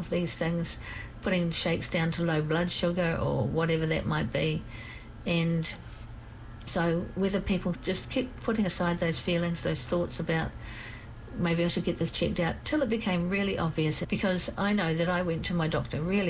of these things, putting shakes down to low blood sugar or whatever that might be. And so whether people just keep putting aside those feelings, those thoughts about maybe I should get this checked out, till it became really obvious, because I know that I went to my doctor really